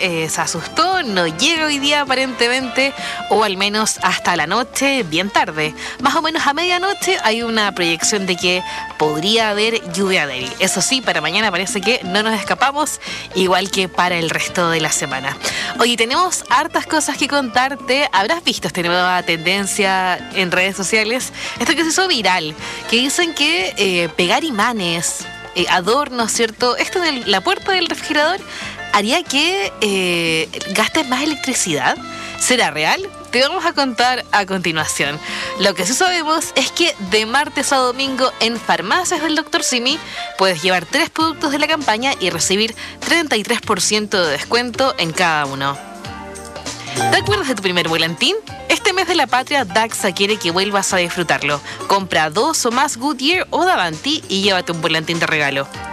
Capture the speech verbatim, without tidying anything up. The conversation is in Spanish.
eh, se asustó, no llega hoy día aparentemente, o al menos hasta la noche, bien tarde. Más o menos a medianoche hay una proyección de que podría haber lluvia débil. Eso sí, para mañana parece que no nos escapamos, igual que para el resto de la semana. Oye, tenemos hartas cosas que contarte. Habrás visto esta nueva tendencia en redes sociales, esto que se hizo viral, que dicen que eh, pegar imanes, eh, adornos, ¿cierto? Esto de la puerta del refrigerador haría que eh, gastes más electricidad. ¿Será real? Te vamos a contar a continuación. Lo que sí sabemos es que de martes a domingo en Farmacias del doctor Simi puedes llevar tres productos de la campaña y recibir treinta y tres por ciento de descuento en cada uno. ¿Te acuerdas de tu primer volantín? Este mes de la patria, Daxa quiere que vuelvas a disfrutarlo. Compra dos o más Goodyear o Davanti y llévate un volantín de regalo.